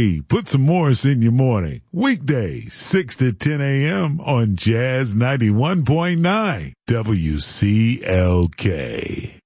Hey, put some Morris in your morning. Weekdays, 6 to 10 a.m. on Jazz 91.9 WCLK.